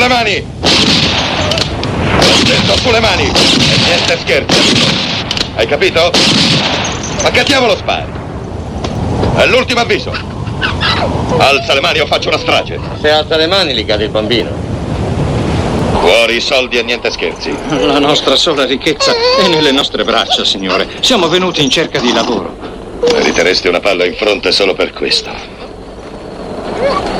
Sulle mani! Attento, sulle mani! E niente scherzi, amico. Hai capito? Ma che diavolo spari? È l'ultimo avviso. Alza le mani o faccio una strage. Se alza le mani gli cade il bambino. Fuori i soldi e niente scherzi. La nostra sola ricchezza è nelle nostre braccia, signore. Siamo venuti in cerca di lavoro. Meriteresti una palla in fronte solo per questo.